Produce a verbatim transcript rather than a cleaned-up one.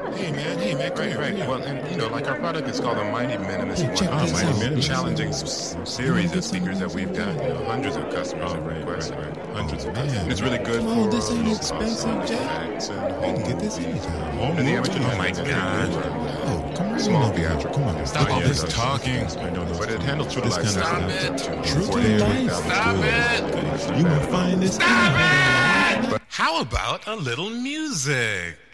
Hey man, hey man, Right, right. Well, and you know, like our product is called the Mighty Minimus Hey, check One. this Mighty out. Minimus. Challenging s- series of speakers that we've done. You know, hundreds of customers have requested it. Hundreds of customers. And it's really good Come on, for this ain't low expensive, cost Jack. effects and I home can get this movies. anytime. And the amateur Oh my has it. God. Oh, come on. Small over here. theatrical. Come on. Stop all this Yes, talking. I know, but it handles true to This life kind of sound. stuff. True to forty-eight life. thousand Stop good. it. You gonna find this? Stop it! How about a little music?